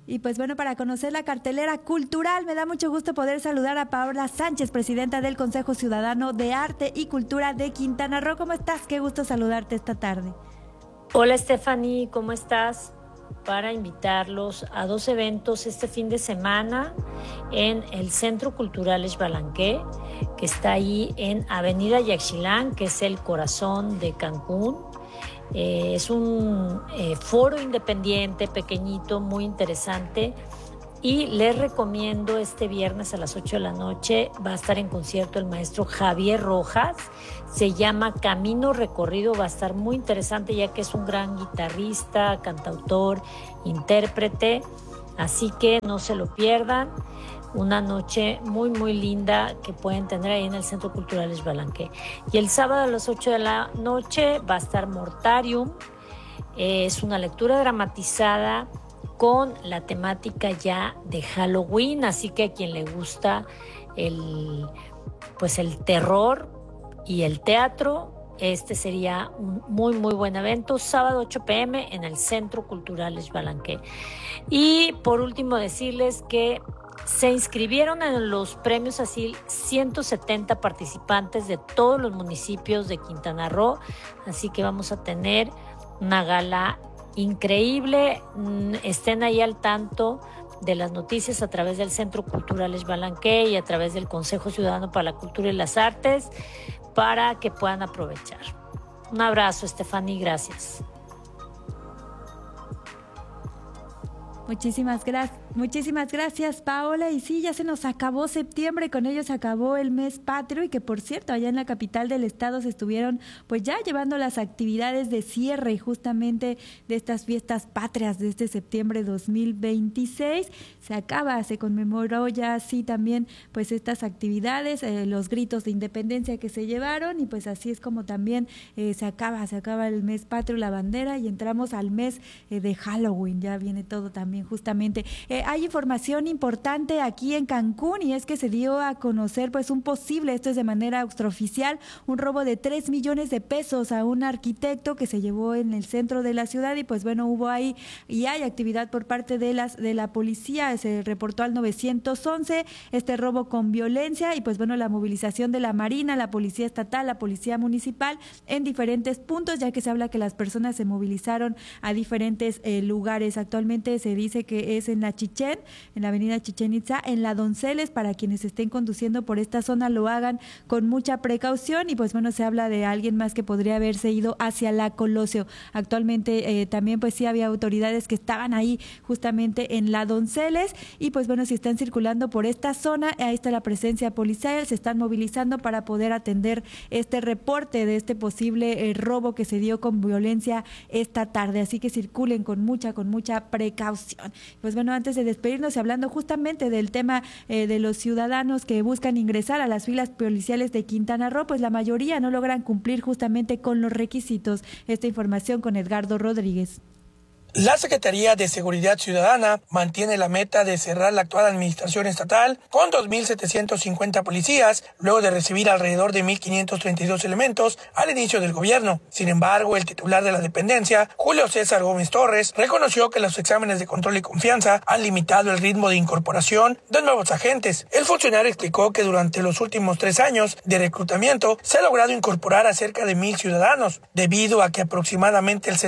Y pues bueno, para conocer la cartelera cultural, me da mucho gusto poder saludar a Paola Sánchez, presidenta del Consejo Ciudadano de Arte y Cultura de Quintana Roo. ¿Cómo estás? Qué gusto saludarte esta tarde. Hola Stephanie, ¿cómo estás? Para invitarlos a dos eventos este fin de semana en el Centro Cultural Xbalanque, que está ahí en Avenida Yaxchilán, que es el corazón de Cancún. Es un foro independiente, pequeñito, muy interesante. Y les recomiendo este viernes a las 8 de la noche, va a estar en concierto el maestro Javier Rojas, se llama Camino Recorrido, va a estar muy interesante ya que es un gran guitarrista, cantautor, intérprete, así que no se lo pierdan, una noche muy muy linda que pueden tener ahí en el Centro Cultural Xbalanque. Y el sábado a las 8 de la noche va a estar Mortarium, es una lectura dramatizada con la temática ya de Halloween, así que a quien le gusta el terror y el teatro, este sería un muy muy buen evento, sábado 8 p.m. en el Centro Cultural Xbalanque. Y por último decirles que se inscribieron en los premios así 170 participantes de todos los municipios de Quintana Roo, así que vamos a tener una gala increíble. Estén ahí al tanto de las noticias a través del Centro Cultural Xbalanque y a través del Consejo Ciudadano para la Cultura y las Artes para que puedan aprovechar. Un abrazo, Stephanie, gracias. Muchísimas gracias, Paola. Y sí, ya se nos acabó septiembre, con ello se acabó el mes patrio y que por cierto, allá en la capital del estado se estuvieron pues ya llevando las actividades de cierre justamente de estas fiestas patrias de este septiembre 2026. Se conmemoró ya así también pues estas actividades, los gritos de independencia que se llevaron y pues así es como también se acaba el mes patrio, la bandera y entramos al mes de Halloween, ya viene todo también justamente. Hay información importante aquí en Cancún y es que se dio a conocer pues un posible, esto es de manera extraoficial, un robo de 3 millones de pesos a un arquitecto que se llevó en el centro de la ciudad y pues bueno, hubo ahí y hay actividad por parte de la policía, se reportó al 911 este robo con violencia y pues bueno, la movilización de la Marina, la Policía Estatal, la Policía Municipal en diferentes puntos, ya que se habla que las personas se movilizaron a diferentes lugares. Actualmente se dice que es en la avenida Chichén Itzá, en la Donceles, para quienes estén conduciendo por esta zona lo hagan con mucha precaución y pues bueno, se habla de alguien más que podría haberse ido hacia la Colosio. Actualmente también pues sí había autoridades que estaban ahí justamente en la Donceles y pues bueno, si están circulando por esta zona, ahí está la presencia policial, se están movilizando para poder atender este reporte de este posible robo que se dio con violencia esta tarde, así que circulen con mucha precaución. Pues bueno, antes de despedirnos y hablando justamente del tema de los ciudadanos que buscan ingresar a las filas policiales de Quintana Roo, pues la mayoría no logran cumplir justamente con los requisitos. Esta información con Edgardo Rodríguez. La Secretaría de Seguridad Ciudadana mantiene la meta de cerrar la actual administración estatal con 2.750 policías, luego de recibir alrededor de 1.532 elementos al inicio del gobierno. Sin embargo, el titular de la dependencia, Julio César Gómez Torres, reconoció que los exámenes de control y confianza han limitado el ritmo de incorporación de nuevos agentes. El funcionario explicó que durante los últimos 3 años de reclutamiento se ha logrado incorporar a cerca de 1,000 ciudadanos, debido a que aproximadamente el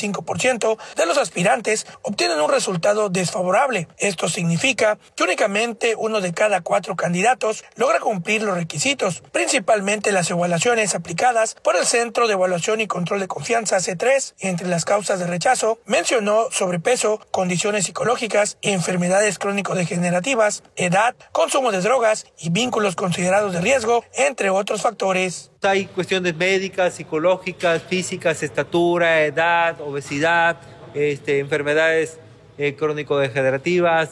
75% de los aspirantes obtienen un resultado desfavorable. Esto significa que únicamente 1 de cada 4 candidatos logra cumplir los requisitos, principalmente las evaluaciones aplicadas por el Centro de Evaluación y Control de Confianza C3. Entre las causas de rechazo, mencionó sobrepeso, condiciones psicológicas, enfermedades crónico-degenerativas, edad, consumo de drogas y vínculos considerados de riesgo, entre otros factores. Hay cuestiones médicas, psicológicas, físicas, estatura, edad, obesidad, enfermedades crónico-degenerativas,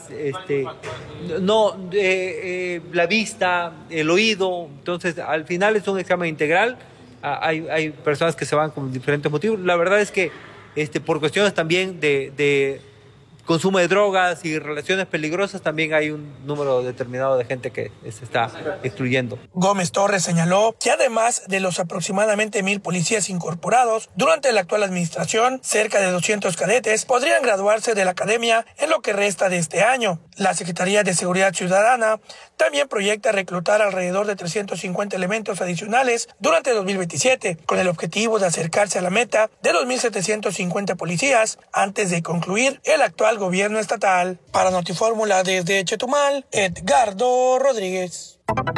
la vista, el oído. Entonces, al final es un examen integral. Hay personas que se van con diferentes motivos. La verdad es que por cuestiones también de consumo de drogas y relaciones peligrosas, también hay un número determinado de gente que se está excluyendo. Gómez Torres señaló que además de los aproximadamente 1,000 policías incorporados durante la actual administración, cerca de 200 cadetes podrían graduarse de la academia en lo que resta de este año. La Secretaría de Seguridad Ciudadana también proyecta reclutar alrededor de 350 elementos adicionales durante 2027, con el objetivo de acercarse a la meta de 2,750 policías antes de concluir el actual gobierno estatal. Para Notifórmula desde Chetumal, Edgardo Rodríguez.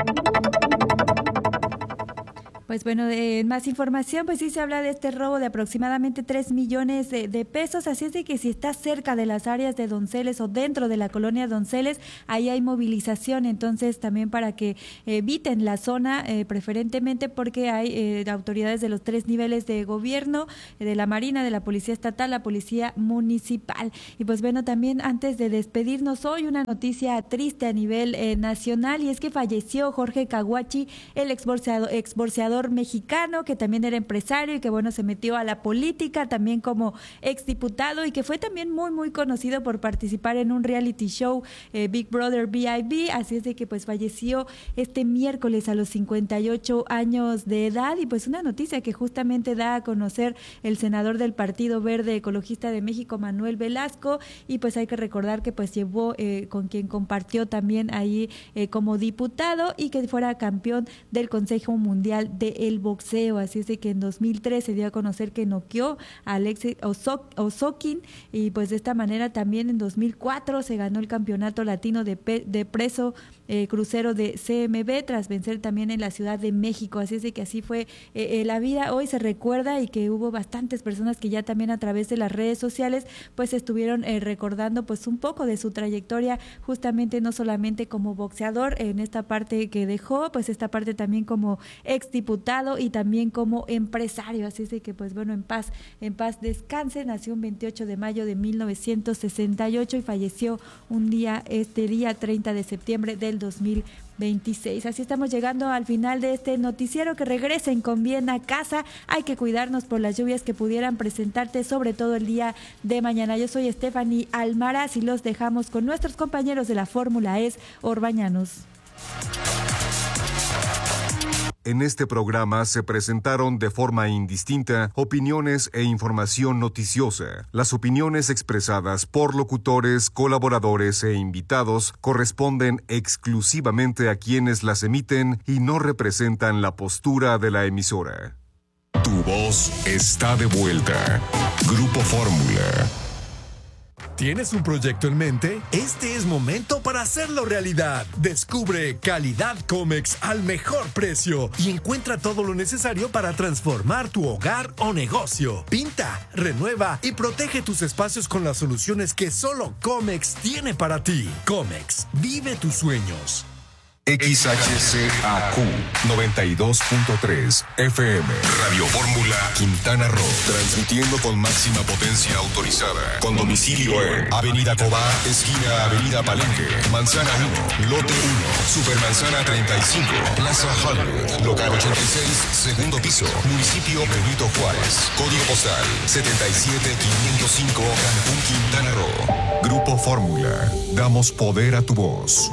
Pues bueno, más información, pues sí se habla de este robo de aproximadamente 3 millones de pesos, así es de que si estás cerca de las áreas de Donceles o dentro de la colonia Donceles, ahí hay movilización, entonces también para que eviten la zona, preferentemente porque hay autoridades de los 3 niveles de gobierno, de la Marina, de la Policía Estatal, la Policía Municipal. Y pues bueno, también antes de despedirnos hoy, una noticia triste a nivel nacional, y es que falleció Jorge Caguachi, el exboxeador mexicano, que también era empresario y que bueno, se metió a la política también como exdiputado y que fue también muy conocido por participar en un reality show, Big Brother VIP, así es de que pues falleció este miércoles a los 58 años de edad. Y pues una noticia que justamente da a conocer el senador del Partido Verde Ecologista de México, Manuel Velasco, y pues hay que recordar que pues llevó con quien compartió también ahí como diputado y que fuera campeón del Consejo Mundial del Boxeo, así es de que en 2003 se dio a conocer que noqueó a Alexei Osokin, y pues de esta manera también en 2004 se ganó el campeonato latino de peso crucero de CMB tras vencer también en la Ciudad de México, así es de que así fue la vida. Hoy se recuerda y que hubo bastantes personas que ya también a través de las redes sociales pues estuvieron recordando pues un poco de su trayectoria, justamente no solamente como boxeador en esta parte que dejó, pues esta parte también como exdiputado y también como empresario, así es de que pues bueno, en paz descanse. Nació un 28 de mayo de 1968 y falleció este día 30 de septiembre del 2026. Así estamos llegando al final de este noticiero. Que regresen con bien a casa. Hay que cuidarnos por las lluvias que pudieran presentarse, sobre todo el día de mañana. Yo soy Stephanie Almaraz y los dejamos con nuestros compañeros de la Fórmula E, Orbañanos. En este programa se presentaron de forma indistinta opiniones e información noticiosa. Las opiniones expresadas por locutores, colaboradores e invitados corresponden exclusivamente a quienes las emiten y no representan la postura de la emisora. Tu voz está de vuelta. Grupo Fórmula. ¿Tienes un proyecto en mente? Este es momento para hacerlo realidad. Descubre Calidad Comex al mejor precio y encuentra todo lo necesario para transformar tu hogar o negocio. Pinta, renueva y protege tus espacios con las soluciones que solo Comex tiene para ti. Comex, vive tus sueños. XHCAQ 92.3 FM Radio Fórmula Quintana Roo, transmitiendo con máxima potencia autorizada, con domicilio en Avenida Cobá, esquina Avenida Palenque, Manzana 1, Lote 1, Supermanzana 35, Plaza Hollywood, local 86, segundo piso, municipio Benito Juárez, código postal 77505, Cancún, Quintana Roo. Grupo Fórmula, damos poder a tu voz.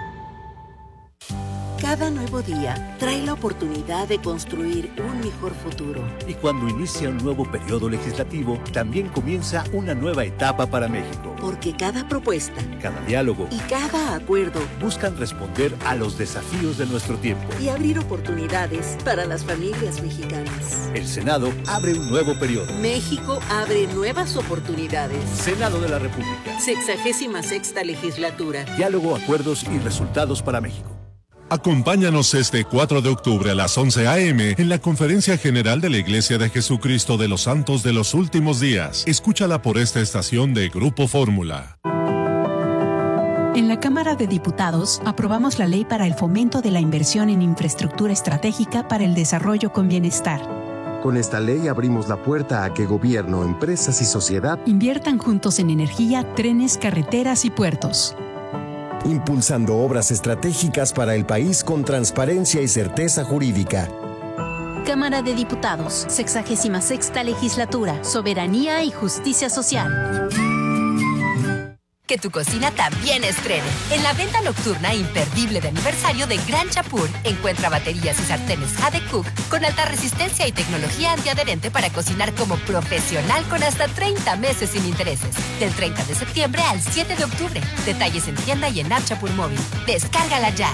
Cada nuevo día trae la oportunidad de construir un mejor futuro. Y cuando inicia un nuevo periodo legislativo, también comienza una nueva etapa para México. Porque cada propuesta, cada diálogo y cada acuerdo buscan responder a los desafíos de nuestro tiempo y abrir oportunidades para las familias mexicanas. El Senado abre un nuevo periodo. México abre nuevas oportunidades. Senado de la República. 66ª legislatura. Diálogo, acuerdos y resultados para México. Acompáñanos este 4 de octubre a las 11 a.m. en la Conferencia General de la Iglesia de Jesucristo de los Santos de los Últimos Días. Escúchala por esta estación de Grupo Fórmula. En la Cámara de Diputados aprobamos la Ley para el Fomento de la Inversión en Infraestructura Estratégica para el Desarrollo con Bienestar. Con esta ley abrimos la puerta a que gobierno, empresas y sociedad inviertan juntos en energía, trenes, carreteras y puertos, impulsando obras estratégicas para el país con transparencia y certeza jurídica. Cámara de Diputados, 66ª Legislatura, Soberanía y Justicia Social. que tu cocina también estrene. En la venta nocturna imperdible de aniversario de Gran Chapur, encuentra baterías y sartenes Jade Cook con alta resistencia y tecnología antiadherente para cocinar como profesional con hasta 30 meses sin intereses. Del 30 de septiembre al 7 de octubre. Detalles en tienda y en app Chapur Móvil. Descárgala ya.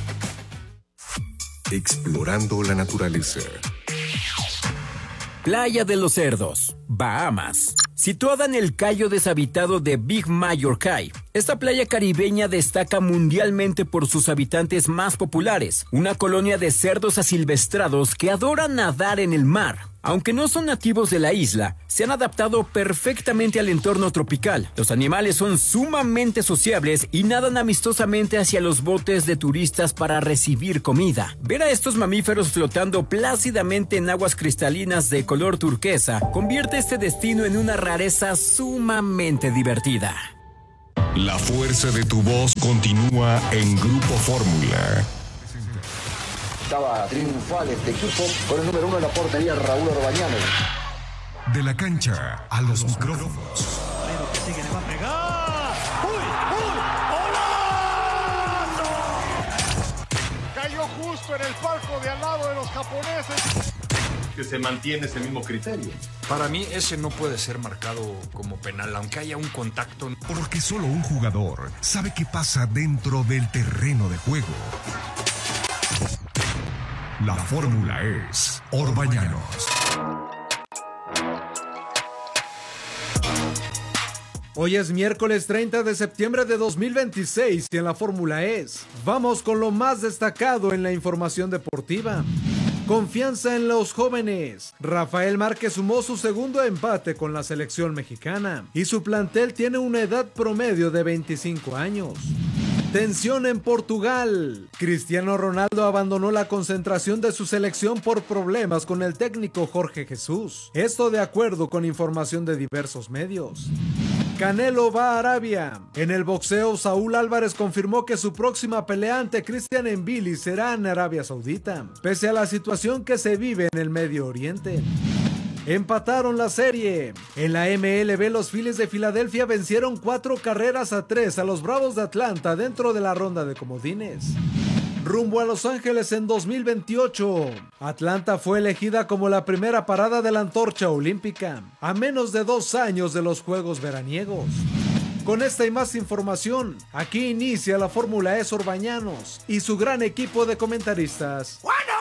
Explorando la naturaleza. Playa de los Cerdos, Bahamas. Situada en el cayo deshabitado de Big Major Cay, esta playa caribeña destaca mundialmente por sus habitantes más populares, una colonia de cerdos asilvestrados que adoran nadar en el mar. Aunque no son nativos de la isla, se han adaptado perfectamente al entorno tropical. Los animales son sumamente sociables y nadan amistosamente hacia los botes de turistas para recibir comida. Ver a estos mamíferos flotando plácidamente en aguas cristalinas de color turquesa convierte este destino en una rareza sumamente divertida. La fuerza de tu voz continúa en Grupo Fórmula. Estaba triunfal este equipo con el número 1 en la portería, Raúl Orbañano. De la cancha a los micrófonos. Pero que sigue, le va a pegar. ¡Uy! Cayó justo en el palco de al lado de los japoneses. Que se mantiene ese mismo criterio. Para mí ese no puede ser marcado como penal, aunque haya un contacto. Porque solo un jugador sabe qué pasa dentro del terreno de juego. La fórmula es Orbañanos. Hoy es miércoles 30 de septiembre de 2026 y en la fórmula es. Vamos con lo más destacado en la información deportiva. Confianza en los jóvenes. Rafael Márquez sumó su segundo empate con la selección mexicana y su plantel tiene una edad promedio de 25 años. Tensión en Portugal. Cristiano Ronaldo abandonó la concentración de su selección por problemas con el técnico Jorge Jesús. Esto de acuerdo con información de diversos medios. Canelo va a Arabia. En el boxeo, Saúl Álvarez confirmó que su próxima pelea ante Christian Mbili será en Arabia Saudita, pese a la situación que se vive en el Medio Oriente. Empataron la serie. En la MLB, los Phillies de Filadelfia vencieron 4-3 a los Bravos de Atlanta dentro de la ronda de comodines. Rumbo a Los Ángeles en 2028. Atlanta fue elegida como la primera parada de la antorcha olímpica, a menos de 2 años de los Juegos veraniegos. Con esta y más información, aquí inicia la Fórmula E Orbañanos y su gran equipo de comentaristas.